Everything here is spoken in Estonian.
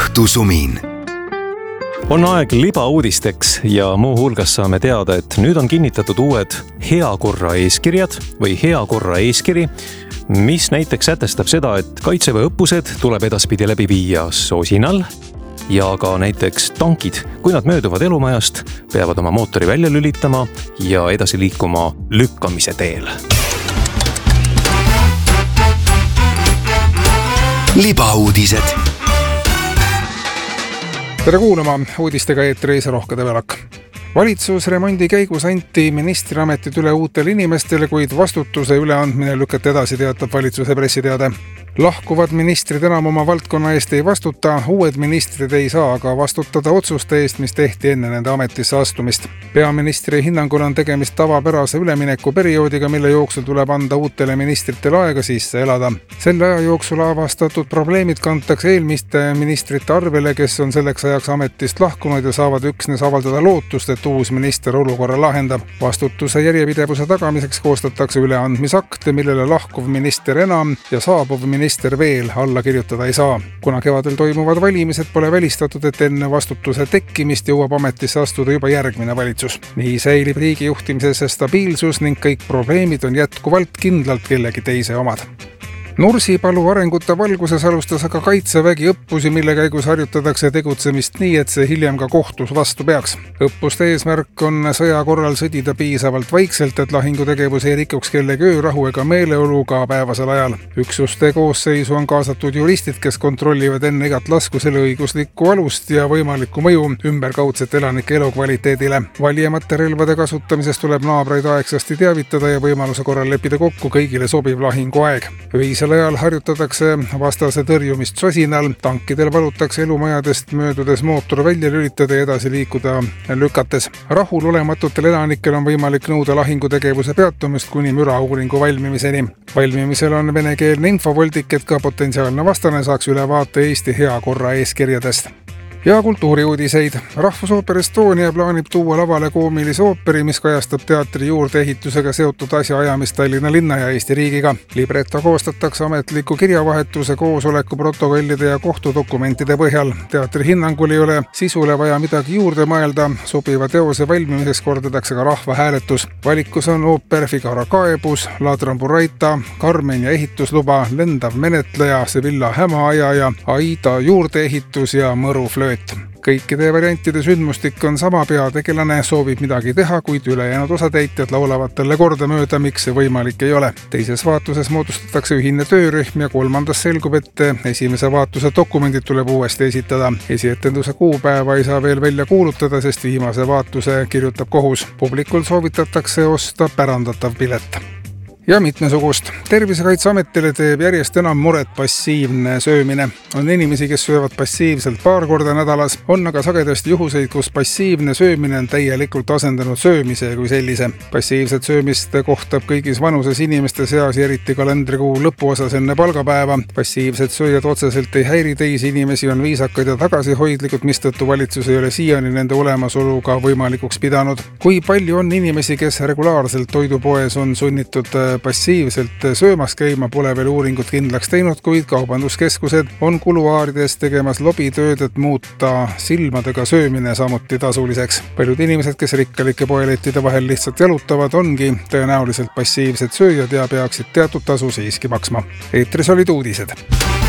õhtusumin. On aeg libauudisteks ja muu hulgas saame teada, et nüüd on kinnitatud uued heakorra eeskirjad või heakorra eeskiri, mis näiteks sätestab seda, et kaitseväe õppused tuleb edaspidi läbi viia sosinal ja ka näiteks tankid, kui nad mööduvad elumajast, peavad oma mootori välja lülitama ja edasi liikuma lükkamise teel. Libauudised. Tere kuulama, uudistega eetris Rohkede Velak. Valitsusremondi käigus anti ministriametid üle uutele inimestele, kuid vastutuse üleandmine lükati edasi, teatab valitsuse pressiteade. Lahkuvad ministrid enam oma valdkonna eest ei vastuta, uued ministrid ei saa aga vastutada otsuste eest, mis tehti enne nende ametisse astumist. Peaministri hinnangul on tegemist tavapärase üleminekuperioodiga, mille jooksul tuleb anda uutele ministritele aega sisse elada. Selle aja jooksul avastatud probleemid kantakse eelmiste ministrite arvele, kes on selleks ajaks ametist lahkunud ja saavad üksnes avaldada lootust, et uus minister olukorra lahendab. Vastutuse järjepidevuse tagamiseks koostatakse üleandmisakte, millele lahkuv minister enam ja saabuv minister veel alla kirjutada ei saa. Kuna kevadel toimuvad valimised, pole välistatud, et enne vastutuse tekkimist jõuab ametisse astuda juba järgmine valitsus. Nii säilib riigi juhtimises stabiilsus ning kõik probleemid on jätkuvalt kindlalt kellegi teise omad. Nursipalu arengute valguses alustas aga kaitsevägi õppusi, mille käigus harjutatakse tegutsemist nii, et see hiljem ka kohtus vastu peaks. Õppuste eesmärk on sõja korral sõdida piisavalt vaikselt, et lahingutegevus ei rikuks kellegi öörahu ega meeleolu ka päevasel ajal. Üksuste koosseisu on kaasatud juristid, kes kontrollivad enne igat lasku selle õiguslikku alust ja võimalikku mõju ümberkaudset elanike elukvaliteedile. Valjemate relvade kasutamisest tuleb naabreid aegsasti teavitada ja võimaluse korral leppida kokku kõigile sobiv lahinguaeg. Öisel ajal harjutatakse vastase tõrjumist sosinal, tankidel palutakse elumajadest möödudes mootor välja lülitada ja edasi liikuda lükates. Rahulolematul elanikel on võimalik nõuda lahingutegevuse peatumist kuni mürauuringu valmimiseni. Valmimisel on venekeelne infovoldik, et ka potentsiaalne vastane saaks ülevaate Eesti heakorra eeskirjadest. Ja kultuuriuudiseid. Rahvusooper Estonia plaanib tuua lavale koomilise ooperi, mis kajastab teatri juurdeehitusega seotud asjaajamist Tallinna linna ja Eesti riigiga. Libretto koostatakse ametliku kirjavahetuse, koosoleku protokollide ja kohtudokumentide põhjal. Teatri hinnangul ei ole sisule vaja midagi juurde mõelda. Sobiva teose valmimiseks kordatakse ka rahvahääletus. Valikus on ooper Figaro kaebus, Ladron Buraita, Carmen ja ehitusluba, Lendav menetleja, Sevilla hämaajaja, Aida juurdeehitus ja Mõru flööt. Kõikide variantide sündmustik on sama, peategelane soovib midagi teha, kuid ülejäänud osatäitjad laulavad talle kordamööda, miks see võimalik ei ole. Teises vaatuses moodustatakse ühine töörühm ja kolmandas selgub, et esimese vaatuse dokumendid tuleb uuesti esitada. Esietenduse kuupäeva ei saa veel välja kuulutada, sest viimase vaatuse kirjutab kohus. Publikul soovitatakse osta pärandatav pilet. Ja mitmesugust. Tervisekaitseametile teeb järjest enam muret passiivne söömine. On inimesi, kes söövad passiivselt paar korda nädalas, on aga sagedasti juhuseid, kus passiivne söömine on täielikult asendanud söömise kui sellise. Passiivset söömist kohtab kõigis vanuses inimeste seas ja eriti kalendrikuu lõpuosas enne palgapäeva. Passiivsed sööjad otseselt ei häiri teisi inimesi, on viisakad ja tagasihoidlikud, mistõttu valitsus ei ole siiani nende olemasoluga võimalikuks pidanud. Kui palju on inimesi, kes regulaarselt toidupoes on sunnitud passiivselt söömas käima, pole veel uuringut kindlaks teinud, kuid kaubanduskeskused on kuluaarides tegemas lobitööd, et muuta silmadega söömine samuti tasuliseks. Paljud inimesed, kes rikkalike poelettide vahel lihtsalt jalutavad, ongi tõenäoliselt passiivsed sööjad ja peaksid teatud tasu siiski maksma. Eetris olid uudised.